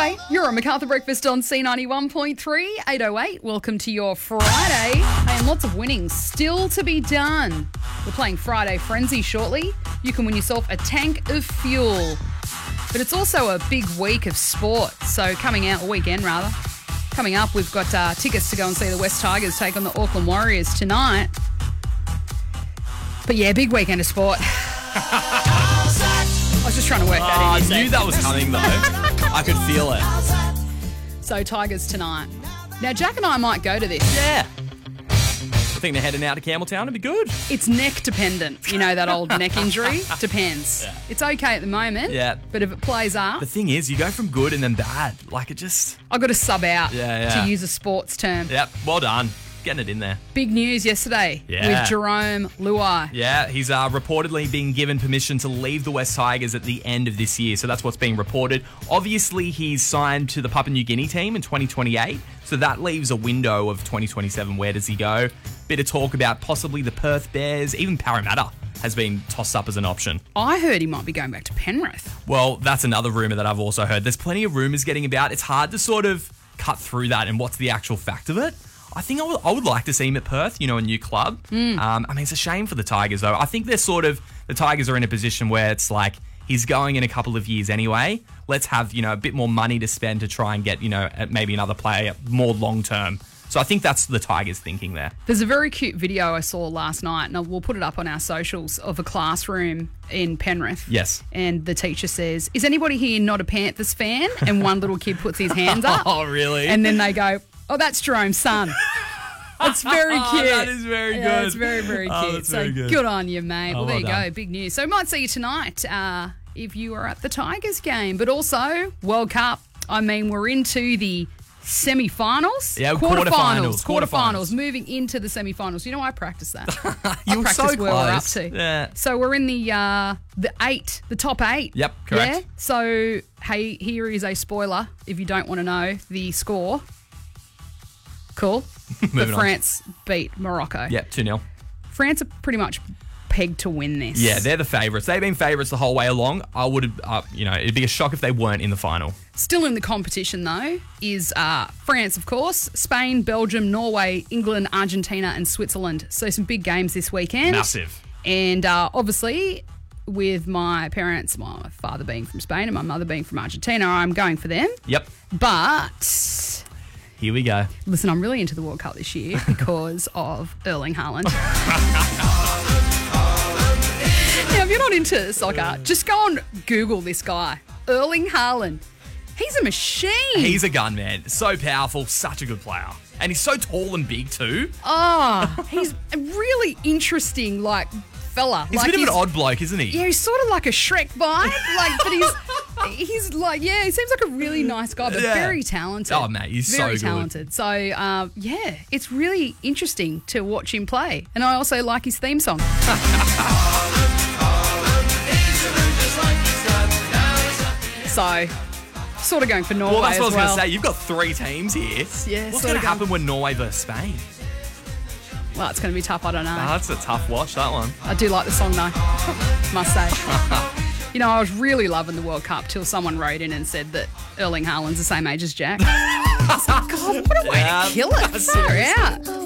Anyway, you're on MacArthur Breakfast on C91.3, 808. Welcome to your Friday. And lots of winnings still to be done. We're playing Friday Frenzy shortly. You can win yourself a tank of fuel. But it's also a big week of sport. So coming up, we've got tickets to go and see the West Tigers take on the Auckland Warriors tonight. But yeah, big weekend of sport. I was just trying to work that in. I knew that was coming though. I could feel it. So Tigers tonight. Now Jack and I might go to this. Yeah. I think they're heading out to Campbelltown. It'd be good. It's neck dependent. You know that old neck injury? Depends. Yeah. It's okay at the moment. Yeah. But if it plays up. The thing is, you go from good and then bad. Like it just. I got to sub out to use a sports term. Yep. Well done. Getting it in there. Big news yesterday with Jerome Luai. Yeah, he's reportedly been given permission to leave the West Tigers at the end of this year. So that's what's being reported. Obviously, he's signed to the Papua New Guinea team in 2028. So that leaves a window of 2027. Where does he go? Bit of talk about possibly the Perth Bears. Even Parramatta has been tossed up as an option. I heard he might be going back to Penrith. Well, that's another rumour that I've also heard. There's plenty of rumours getting about. It's hard to sort of cut through that and what's the actual fact of it. I think I would like to see him at Perth, a new club. I mean, it's a shame for the Tigers, though. I think the Tigers are in a position where it's like, he's going in a couple of years anyway. Let's have, a bit more money to spend to try and get, maybe another player more long-term. So I think that's the Tigers thinking there. There's a very cute video I saw last night, and we'll put it up on our socials, of a classroom in Penrith. Yes. And the teacher says, is anybody here not a Panthers fan? And one little kid puts his hands up. Oh, really? And then they go, oh, that's Jerome's son. That's very cute. That is very good. Yeah, it's very, very cute. That's very good. Good on you, mate. Well, there you done. go. Big news. So we might see you tonight if you are at the Tigers game. But also, World Cup. I mean, we're into the semi-finals. Yeah, quarterfinals. Moving into the semi-finals. I practice that. You were so close. Where we're up to. Yeah. So we're in the top eight. Yep, correct. Yeah? So, hey, here is a spoiler if you don't want to know the score. Cool. But France beat Morocco. Yep, 2-0. France are pretty much pegged to win this. Yeah, they're the favourites. They've been favourites the whole way along. I would, it'd be a shock if they weren't in the final. Still in the competition, though, is France, of course, Spain, Belgium, Norway, England, Argentina and Switzerland. So some big games this weekend. Massive. And obviously, with my parents, my father being from Spain and my mother being from Argentina, I'm going for them. Yep. But... here we go. Listen, I'm really into the World Cup this year because of Erling Haaland. Now, if you're not into soccer, just go and Google this guy, Erling Haaland. He's a machine. He's a gun, man. So powerful, such a good player. And he's so tall and big too. Oh, he's a really interesting, fella. He's a bit of an odd bloke, isn't he? Yeah, he's sort of like a Shrek vibe. But he's he seems like a really nice guy, but very talented. Oh, mate, he's very so talented. good. So, it's really interesting to watch him play. And I also like his theme song. So, sort of going for Norway. Well, that's what I was going to say. You've got 3 teams here. Yeah, what's going to happen when Norway versus Spain? Well, it's going to be tough. I don't know. That's a tough watch, that one. I do like the song, though, must say. I was really loving the World Cup till someone wrote in and said that Erling Haaland's the same age as Jack. I was like, God, what a way to kill it. Far out.